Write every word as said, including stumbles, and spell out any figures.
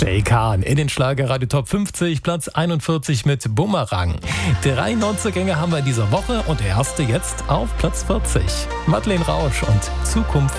Jay Khan in den Schlagerradio Top fünfzig, Platz einundvierzig mit Bumerang. Drei Neuzugänge haben wir in dieser Woche und der erste jetzt auf Platz vierzig. Madeleine Rausch und Zukunft